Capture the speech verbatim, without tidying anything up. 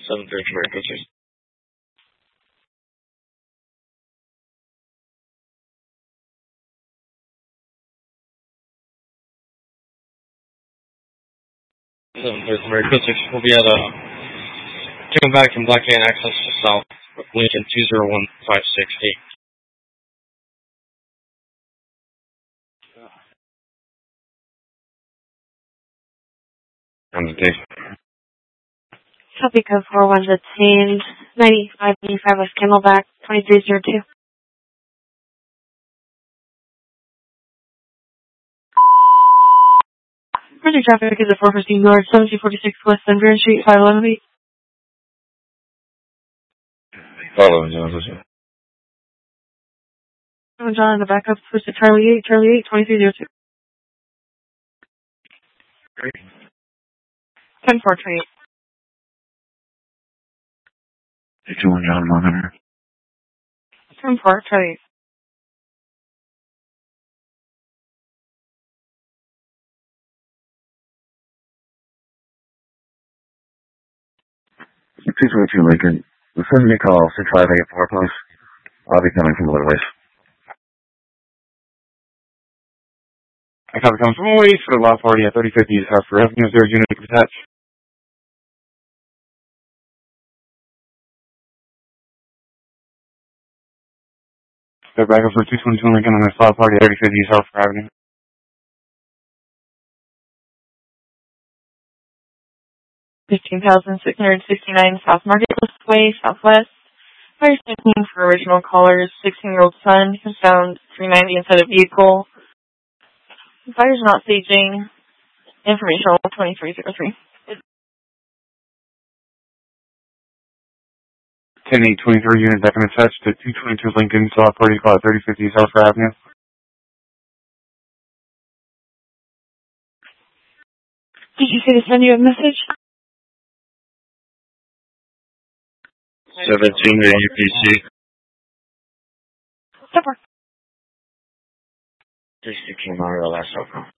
seven thirty American six. seven thirty American six will be at uh, taking back from Black Hand access to South Lincoln two zero one five six eight. On the day. Copy code four one detained, ninety-five ninety-five West Camelback, twenty-three zero two. Further traffic is at four fifteen North, seventeen forty-six West Denver Street, five eleven eight. Following John. John in the backup, switch to Charlie eight, Charlie eight, twenty-three zero two. Great. ten four twenty-eight. two one John Monitor. ten four, Charlie eight. two twenty-two Lincoln. Send me a call, six five eight four post. I'll be coming from a little ways. I copy coming from a ways for the law party at thirty fifty South Avenue, zero unit attached. They're back up for two twenty-two Lincoln on the law party at thirty fifty South Avenue. fifteen thousand six hundred sixty-nine South Marketplace Way, Southwest. Fire station for original callers. sixteen-year-old son was found three ninety inside a vehicle. Fire's not staging. Information twenty-three zero three. ten eight twenty-three unit that can attach to two twenty-two Lincoln, law party call at thirty fifty South Avenue. Did you say to send you a message? seventeen to U P C. Super. three sixteen Mario last cell phone.